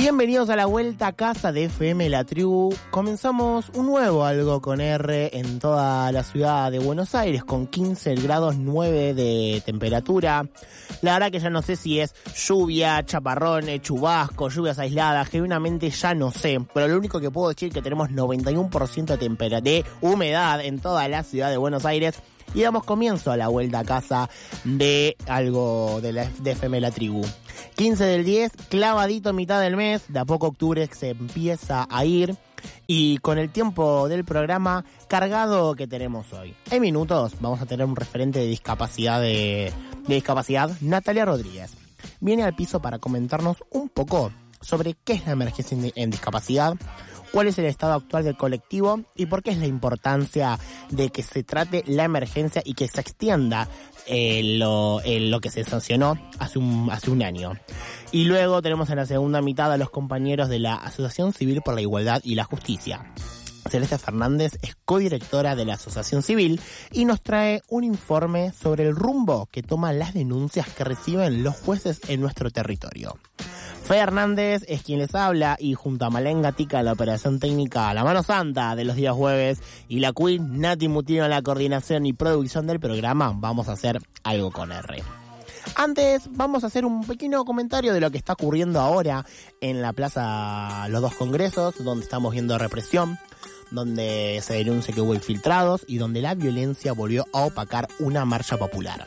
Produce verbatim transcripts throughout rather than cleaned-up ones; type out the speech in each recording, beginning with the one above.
Bienvenidos a la vuelta a casa de F M La Tribu. Comenzamos un nuevo Algo con R en toda la ciudad de Buenos Aires con quince grados nueve de temperatura. La verdad que ya no sé si es lluvia, chaparrones, chubasco, lluvias aisladas, genuinamente ya no sé. Pero lo único que puedo decir es que tenemos noventa y uno por ciento de, temperatura, de humedad en toda la ciudad de Buenos Aires. Y damos comienzo a la vuelta a casa de algo de, la, de F M La Tribu. quince del diez, clavadito mitad del mes, de a poco octubre se empieza a ir y con el tiempo del programa cargado que tenemos hoy. En minutos vamos a tener un referente de discapacidad, de, de discapacidad, Natalia Rodríguez. Viene al piso para comentarnos un poco sobre qué es la emergencia en, en discapacidad, cuál es el estado actual del colectivo y por qué es la importancia de que se trate la emergencia y que se extienda eh, lo, eh, lo que se sancionó hace un, hace un año. Y luego tenemos en la segunda mitad a los compañeros de la Asociación Civil por la Igualdad y la Justicia. Celeste Fernández es codirectora de la Asociación Civil y nos trae un informe sobre el rumbo que toman las denuncias que reciben los jueces en nuestro territorio. Fe Hernández es quien les habla y junto a Malén Gatica, la operación técnica La Mano Santa de los días jueves y la Queen Nati Mutino en la coordinación y producción del programa, vamos a hacer Algo con R. Antes vamos a hacer un pequeño comentario de lo que está ocurriendo ahora en la Plaza Los Dos Congresos, donde estamos viendo represión, donde se denuncia que hubo infiltrados y donde la violencia volvió a opacar una marcha popular.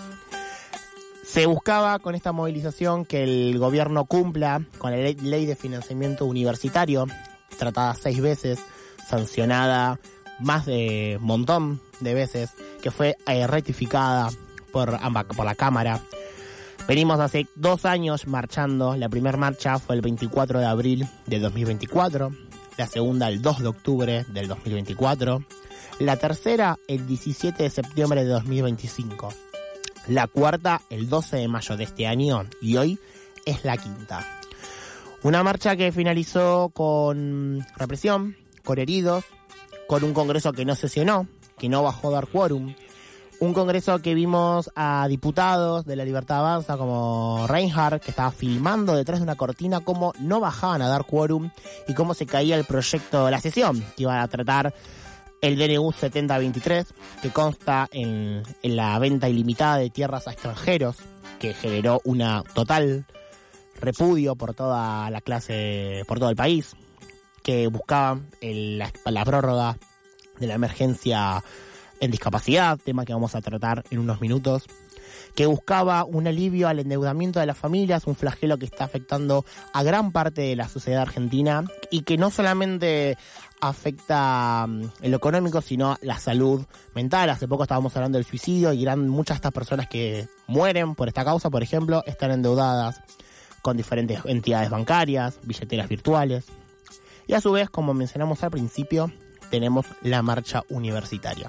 Se buscaba con esta movilización que el gobierno cumpla con la ley, ley de financiamiento universitario, tratada seis veces, sancionada más de un montón de veces, que fue eh, rectificada por, por la Cámara. Venimos hace dos años marchando. La primera marcha fue el veinticuatro de abril del dos mil veinticuatro, la segunda el dos de octubre del dos mil veinticuatro, la tercera el diecisiete de septiembre de dos mil veinticinco. La cuarta, el doce de mayo de este año, y hoy es la quinta. Una marcha que finalizó con represión, con heridos, con un congreso que no sesionó, que no bajó a dar quórum. Un congreso que vimos a diputados de la Libertad Avanza como Reinhardt, que estaba filmando detrás de una cortina cómo no bajaban a dar quórum y cómo se caía el proyecto de la sesión, que iba a tratar el D N U setenta veintitrés, que consta en, en la venta ilimitada de tierras a extranjeros, que generó una total repudio por toda la clase, por todo el país, que buscaba el, la, la prórroga de la emergencia en discapacidad, tema que vamos a tratar en unos minutos, que buscaba un alivio al endeudamiento de las familias, un flagelo que está afectando a gran parte de la sociedad argentina y que no solamente afecta en lo económico, sino la salud mental. Hace poco estábamos hablando del suicidio y gran, muchas de estas personas que mueren por esta causa, por ejemplo, están endeudadas con diferentes entidades bancarias, billeteras virtuales. Y a su vez, como mencionamos al principio, tenemos la marcha universitaria.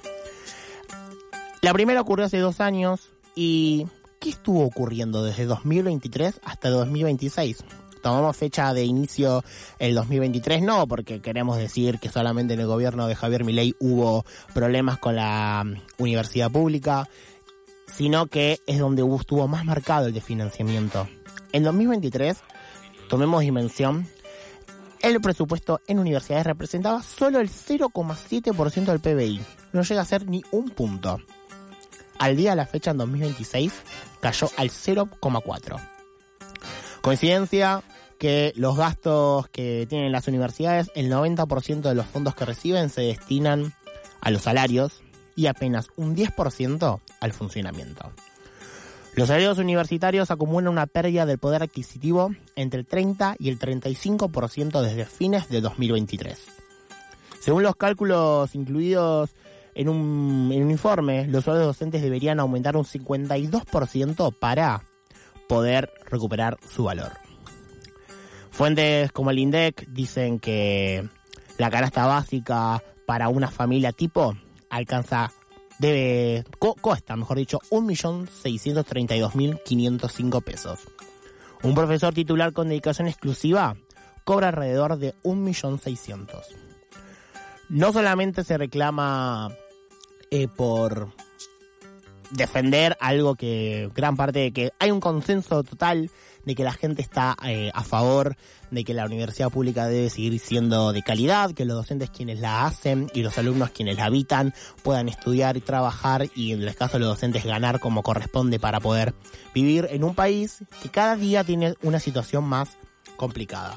La primera ocurrió hace dos años y ¿qué estuvo ocurriendo desde dos mil veintitrés hasta dos mil veintiséis? Tomamos fecha de inicio el dos mil veintitrés, no porque queremos decir que solamente en el gobierno de Javier Milei hubo problemas con la universidad pública, sino que es donde estuvo más marcado el desfinanciamiento. En dos mil veintitrés, tomemos dimensión, el presupuesto en universidades representaba solo el cero coma siete por ciento del P B I, no llega a ser ni un punto. Al día de la fecha en dos mil veintiséis cayó al cero coma cuatro. Coincidencia que los gastos que tienen las universidades, el noventa por ciento de los fondos que reciben se destinan a los salarios y apenas un diez por ciento al funcionamiento. Los salarios universitarios acumulan una pérdida del poder adquisitivo entre el treinta y el treinta y cinco por ciento desde fines de dos mil veintitrés. Según los cálculos incluidos en un, en un informe, los sueldos docentes deberían aumentar un cincuenta y dos por ciento para poder recuperar su valor. Fuentes como el INDEC dicen que la canasta básica para una familia tipo alcanza, debe, co- cuesta, mejor dicho, un millón seiscientos treinta y dos mil quinientos cinco pesos. Un profesor titular con dedicación exclusiva cobra alrededor de un millón seiscientos mil. No solamente se reclama eh, por defender algo que gran parte de que hay un consenso total de que la gente está eh, a favor de que la universidad pública debe seguir siendo de calidad, que los docentes quienes la hacen y los alumnos quienes la habitan puedan estudiar y trabajar y en el caso de los docentes ganar como corresponde para poder vivir en un país que cada día tiene una situación más complicada.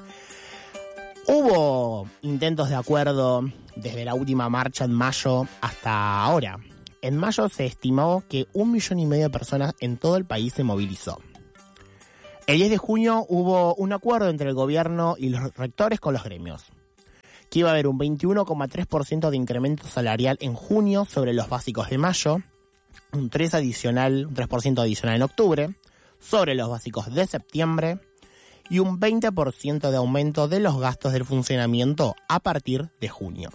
Hubo intentos de acuerdo desde la última marcha en mayo hasta ahora. En mayo se estimó que un millón y medio de personas en todo el país se movilizó. El diez de junio hubo un acuerdo entre el gobierno y los rectores con los gremios, que iba a haber un veintiuno coma tres por ciento de incremento salarial en junio sobre los básicos de mayo, un tres por ciento adicional, un tres por ciento adicional en octubre, sobre los básicos de septiembre, y un veinte por ciento de aumento de los gastos del funcionamiento a partir de junio.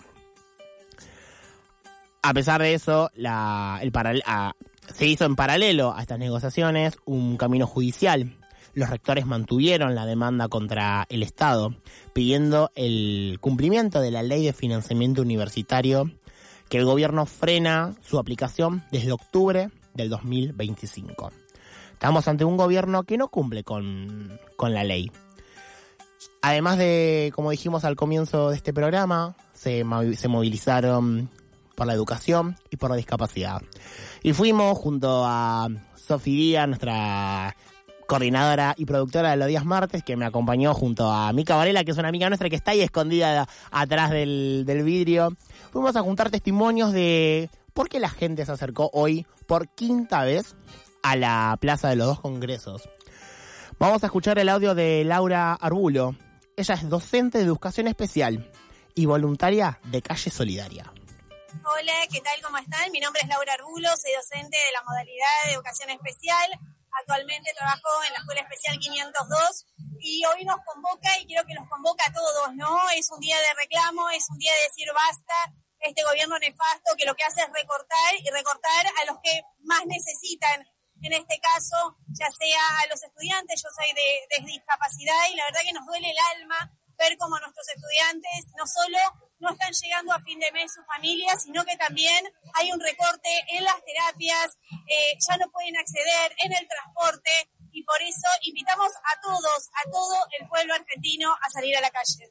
A pesar de eso, la, el paral- a, se hizo en paralelo a estas negociaciones un camino judicial. Los rectores mantuvieron la demanda contra el Estado, pidiendo el cumplimiento de la ley de financiamiento universitario, que el gobierno frena su aplicación desde octubre del dos mil veinticinco. Estamos ante un gobierno que no cumple con, con la ley. Además de, como dijimos al comienzo de este programa, se, se movilizaron por la educación y por la discapacidad. Y fuimos junto a Sofi Díaz, nuestra coordinadora y productora de Los Días Martes, que me acompañó junto a Mica Varela, que es una amiga nuestra que está ahí escondida atrás del, del vidrio. Fuimos a juntar testimonios de por qué la gente se acercó hoy por quinta vez a la Plaza de los Dos Congresos. Vamos a escuchar el audio de Laura Arbulo. Ella es docente de educación especial y voluntaria de Calle Solidaria. Hola, ¿qué tal? ¿Cómo están? Mi nombre es Laura Arbulo, soy docente de la modalidad de educación especial. Actualmente trabajo en la Escuela Especial quinientos dos y hoy nos convoca y quiero que nos convoca a todos, ¿no? Es un día de reclamo, es un día de decir basta, este gobierno nefasto que lo que hace es recortar y recortar a los que más necesitan. En este caso, ya sea a los estudiantes, yo soy de, de discapacidad y la verdad que nos duele el alma ver cómo nuestros estudiantes no solo no están llegando a fin de mes sus familias, sino que también hay un recorte en las terapias, eh, ya no pueden acceder en el transporte y por eso invitamos a todos, a todo el pueblo argentino a salir a la calle.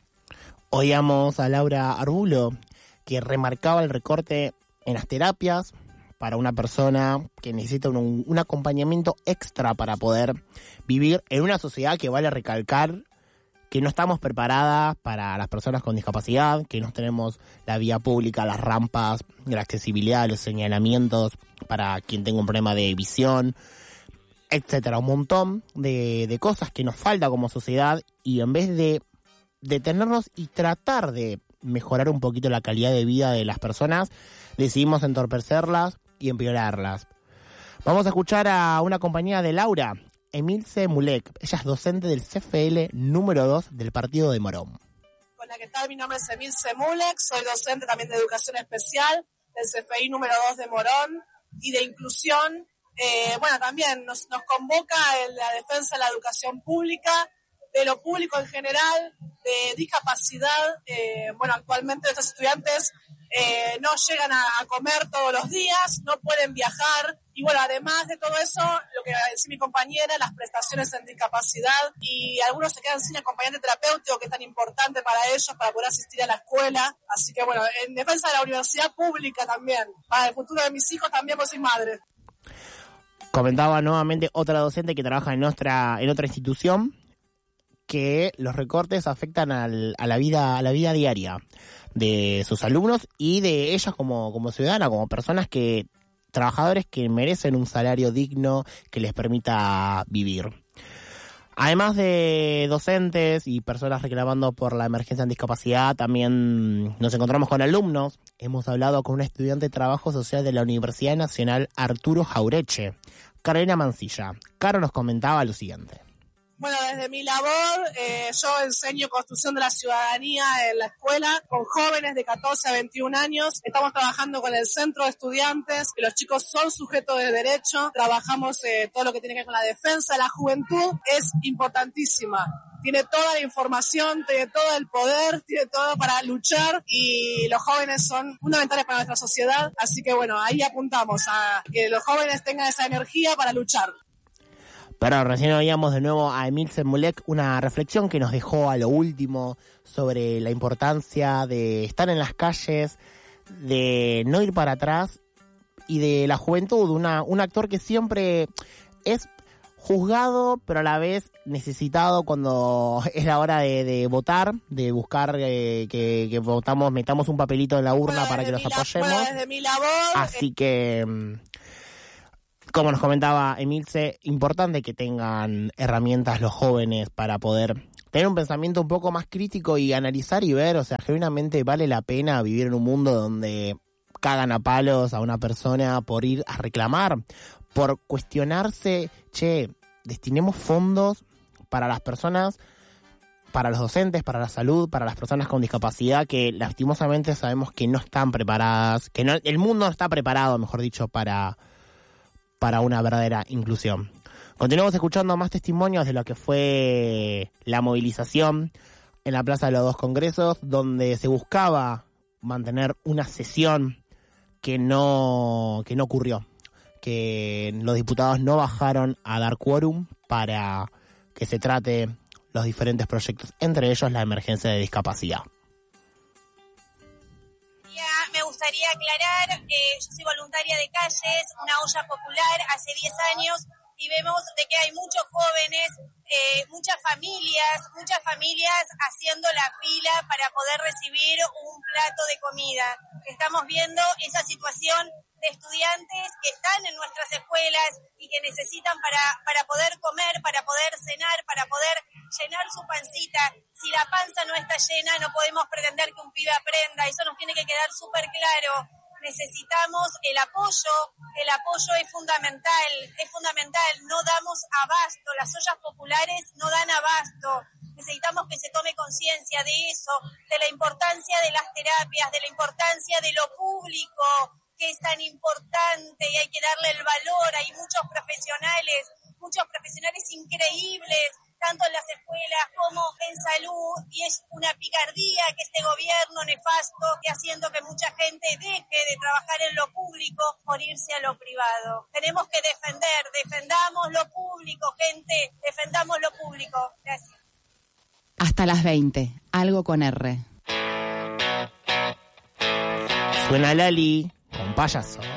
Oíamos a Laura Arbulo, que remarcaba el recorte en las terapias para una persona que necesita un, un acompañamiento extra para poder vivir en una sociedad que, vale recalcar, que no estamos preparadas para las personas con discapacidad, que no tenemos la vía pública, las rampas, la accesibilidad, los señalamientos para quien tenga un problema de visión, etcétera. Un montón de, de cosas que nos falta como sociedad y en vez de detenernos y tratar de mejorar un poquito la calidad de vida de las personas, decidimos entorpecerlas y empeorarlas. Vamos a escuchar a una compañera de Laura, Emilce Mulek. Ella es docente del C F L número dos del partido de Morón. Hola, ¿qué tal? Mi nombre es Emilce Mulek, soy docente también de educación especial del C F I número dos de Morón y de inclusión. Eh, bueno, también nos, nos convoca en la defensa de la educación pública, de lo público en general, de discapacidad. Eh, bueno, actualmente estos estudiantes eh, no llegan a, a comer todos los días, no pueden viajar. Y bueno, además de todo eso, lo que decía mi compañera, las prestaciones en discapacidad y algunos se quedan sin acompañante terapéutico, que es tan importante para ellos, para poder asistir a la escuela. Así que bueno, en defensa de la universidad pública también, para el futuro de mis hijos también, pues soy madre. Comentaba nuevamente otra docente que trabaja en, nuestra, en otra institución, que los recortes afectan al, a la vida a la vida diaria de sus alumnos y de ellas como, como ciudadanas, como personas que trabajadores que merecen un salario digno que les permita vivir. Además de docentes y personas reclamando por la emergencia en discapacidad, también nos encontramos con alumnos. Hemos hablado con una estudiante de Trabajo Social de la Universidad Nacional Arturo Jaureche, Carolina Mancilla. Caro nos comentaba lo siguiente. Bueno, desde mi labor, eh, yo enseño construcción de la ciudadanía en la escuela con jóvenes de catorce a veintiún años. Estamos trabajando con el centro de estudiantes, que los chicos son sujetos de derecho. Trabajamos eh, todo lo que tiene que ver con la defensa. La juventud es importantísima. Tiene toda la información, tiene todo el poder, tiene todo para luchar y los jóvenes son fundamentales para nuestra sociedad. Así que bueno, ahí apuntamos a que los jóvenes tengan esa energía para luchar. Pero recién oíamos de nuevo a Emile Semulek, una reflexión que nos dejó a lo último sobre la importancia de estar en las calles, de no ir para atrás y de la juventud, una, un actor que siempre es juzgado, pero a la vez necesitado cuando es la hora de, de votar, de buscar eh, que, que votamos, metamos un papelito en la urna bueno, para que los la, apoyemos. Bueno, desde mi labor, Así eh... que, como nos comentaba Emilce, importante que tengan herramientas los jóvenes para poder tener un pensamiento un poco más crítico y analizar y ver, o sea, genuinamente vale la pena vivir en un mundo donde cagan a palos a una persona por ir a reclamar, por cuestionarse, che, destinemos fondos para las personas, para los docentes, para la salud, para las personas con discapacidad que lastimosamente sabemos que no están preparadas, que no, el mundo no está preparado, mejor dicho, para, para una verdadera inclusión. Continuamos escuchando más testimonios de lo que fue la movilización en la Plaza de los Dos Congresos, donde se buscaba mantener una sesión que no, que no ocurrió, que los diputados no bajaron a dar quórum para que se trate los diferentes proyectos, entre ellos la emergencia de discapacidad. Ya me gustaría aclarar que yo soy voluntaria de Calles, una olla popular, hace diez años, y vemos de que hay muchos jóvenes, eh, muchas familias, muchas familias haciendo la fila para poder recibir un plato de comida. Estamos viendo esa situación de estudiantes que están en nuestras escuelas y que necesitan para, para poder comer, para poder cenar, para poder llenar su pancita. Si la panza no está llena, no podemos pretender que un pibe aprenda. Eso nos tiene que quedar súper claro. Necesitamos el apoyo, el apoyo es fundamental, es fundamental, no damos abasto, las ollas populares no dan abasto, necesitamos que se tome conciencia de eso, de la importancia de las terapias, de la importancia de lo público, que es tan importante y hay que darle el valor, hay muchos profesionales, muchos profesionales increíbles, tanto en las escuelas como en salud, y es una picardía que este gobierno nefasto que haciendo que mucha gente deje de trabajar en lo público por irse a lo privado. Tenemos que defender, defendamos lo público, gente, defendamos lo público. Gracias. Hasta las veinte, algo con R. Suena Lali con Payaso.